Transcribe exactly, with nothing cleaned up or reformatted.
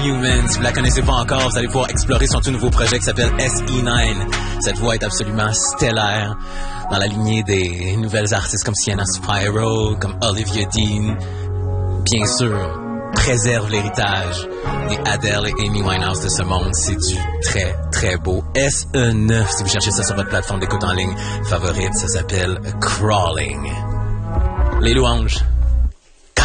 Newman. Si vous la connaissez pas encore, vous allez pouvoir explorer son tout nouveau projet qui s'appelle S E neuf. Cette voix est absolument stellaire dans la lignée des nouvelles artistes comme Sienna Spyro, comme Olivia Dean. Bien sûr, préserve l'héritage des Adele et Amy Winehouse de ce monde. C'est du très, très beau. S E neuf, si vous cherchez ça sur votre plateforme d'écoute en ligne favorite, ça s'appelle Crawling. Les louanges.